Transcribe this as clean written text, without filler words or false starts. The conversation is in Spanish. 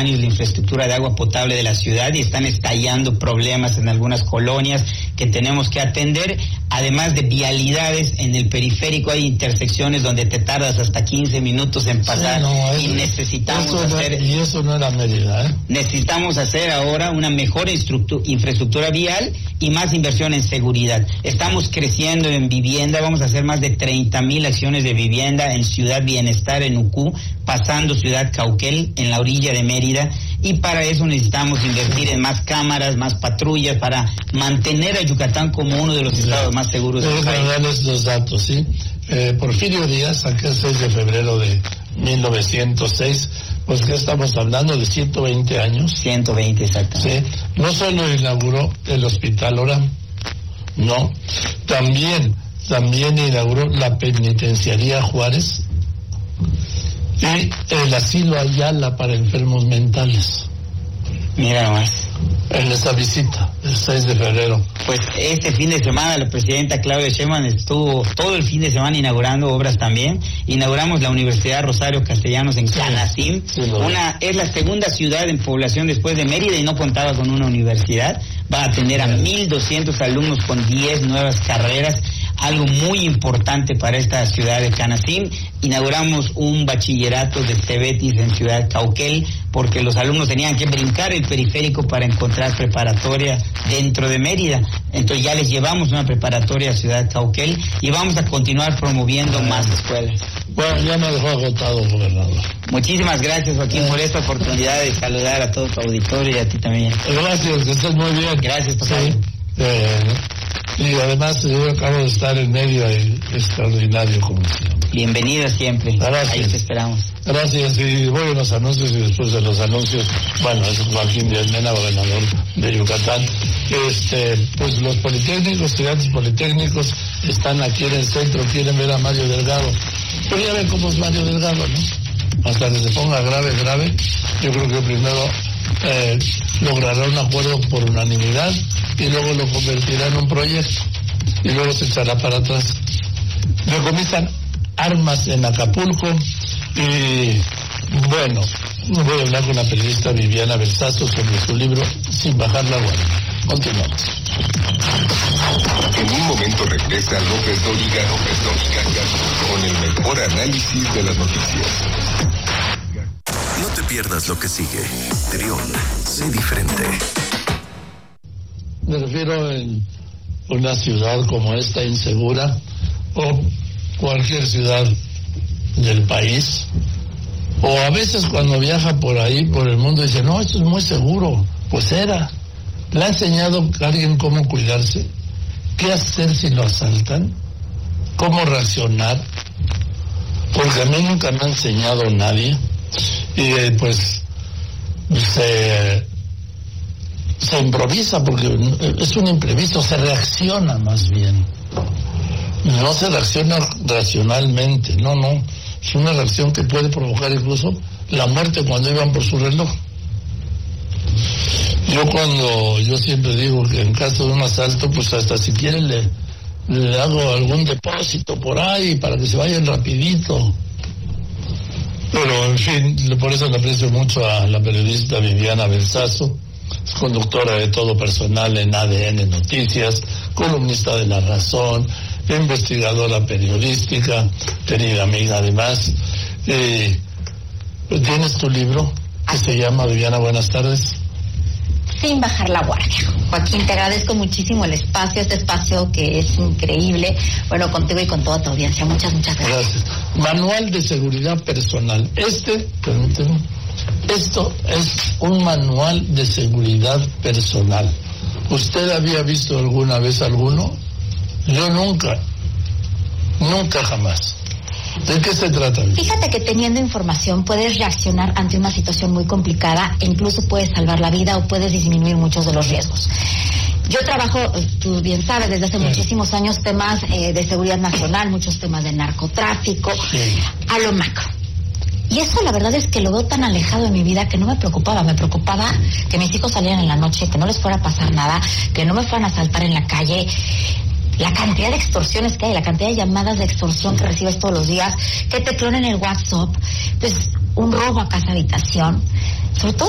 años la infraestructura de agua potable de la ciudad y están estallando problemas en algunas colonias que tenemos que atender. Además de vialidades en el periférico, hay intersecciones donde te tardas hasta 15 minutos en pasar, y necesitamos hacer... Y eso no era Mérida, ¿eh? Necesitamos hacer ahora una mejor infraestructura vial y más inversión en seguridad. Estamos creciendo en vivienda, vamos a hacer más de 30,000 acciones de vivienda en Ciudad Bienestar, en Ucú, pasando Ciudad Cauquel, en la orilla de Mérida, y para eso necesitamos invertir en más cámaras, más patrullas, para mantener a Yucatán como uno de los estados más seguros del país. Darles los datos, ¿sí? Porfirio Díaz, aquel 6 de febrero de 1906, pues que estamos hablando de 120 años. 120, exactamente. Sí, no solo inauguró el Hospital Orán, no, también inauguró la Penitenciaría Juárez y el Asilo Ayala para enfermos mentales. Mira nomás. En esa visita, el 6 de febrero. Pues este fin de semana la presidenta Claudia Sheinbaum estuvo todo el fin de semana inaugurando obras también. Inauguramos la Universidad Rosario Castellanos en Canacín. Es la segunda ciudad en población después de Mérida y no contaba con una universidad. Va a atender a 1,200 alumnos con 10 nuevas carreras. Algo muy importante para esta ciudad de Canacín. Inauguramos un bachillerato de Cebetis en Ciudad Cauquel, porque los alumnos tenían que brincar el periférico para encontrar preparatoria dentro de Mérida. Entonces ya les llevamos una preparatoria a Ciudad Cauquel y vamos a continuar promoviendo más escuelas. Bueno, ya me dejó agotado, gobernador. Muchísimas gracias, Joaquín, por esta oportunidad de saludar a todo tu auditorio y a ti también. Gracias, que estés muy bien. Gracias, Pascal. Sí. Y además yo acabo de estar en medio extraordinario, como siempre. Bienvenido siempre. Gracias. Ahí te esperamos. Gracias, y voy a los anuncios y después de los anuncios, bueno, es Joaquín Díaz Mena, gobernador de Yucatán. Pues los politécnicos, estudiantes politécnicos están aquí en el centro, quieren ver a Mario Delgado. Pero ya ven cómo es Mario Delgado, ¿no? Hasta que se ponga grave, yo creo que primero logrará un acuerdo por unanimidad y luego lo convertirá en un proyecto y luego se echará para atrás. Decomisan armas en Acapulco y bueno, voy a hablar con la periodista Viviana Versazo sobre su libro Sin bajar la guardia. Continuamos. En un momento regresa López Dóriga con el mejor análisis de las noticias. No te pierdas lo que sigue. Trión, sé diferente. Me refiero en una ciudad como esta insegura o cualquier ciudad del país, o a veces cuando viaja por ahí, por el mundo, dice, no, esto es muy seguro. Pues era. ¿Le ha enseñado a alguien cómo cuidarse? ¿Qué hacer si lo asaltan? ¿Cómo reaccionar? Porque a mí nunca me ha enseñado nadie. Y pues se improvisa, porque es un imprevisto, se reacciona más bien. No se reacciona racionalmente, no, es una reacción que puede provocar incluso la muerte cuando iban por su reloj. Yo siempre digo que en caso de un asalto, pues hasta si quieren le hago algún depósito por ahí para que se vayan rapidito. Pero en fin, por eso le aprecio mucho a la periodista Viviana Versazo, es conductora de Todo Personal en ADN Noticias, columnista de La Razón, investigadora periodística, querida amiga además. ¿Tienes tu libro que se llama, Viviana, buenas tardes? Sin bajar la guardia. Joaquín, te agradezco muchísimo el espacio, este espacio que es increíble. Bueno, contigo y con toda tu audiencia. Muchas gracias. Gracias. Manual de seguridad personal. Permíteme, esto es un manual de seguridad personal. ¿Usted había visto alguna vez alguno? Yo nunca jamás. ¿De qué se trata? Fíjate que teniendo información puedes reaccionar ante una situación muy complicada e incluso puedes salvar la vida o puedes disminuir muchos de los riesgos. Yo trabajo, tú bien sabes, desde hace muchísimos años temas de seguridad nacional, muchos temas de narcotráfico, a lo macro. Y eso la verdad es que lo veo tan alejado de mi vida que no me preocupaba. Me preocupaba que mis hijos salieran en la noche, que no les fuera a pasar nada, que no me fueran a asaltar en la calle. La cantidad de extorsiones que hay, la cantidad de llamadas de extorsión que recibes todos los días, que te clonen el WhatsApp, pues un robo a casa habitación, sobre todo